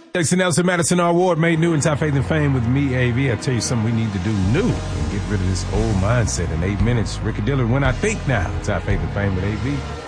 Jason Nelson, Madison R. Ward, made new in Top Faith and Fame with me, AV. I tell you something we need to do new and get rid of this old mindset in 8 minutes. Ricky Dillard, When I Think Now, Top Faith and Fame with AV.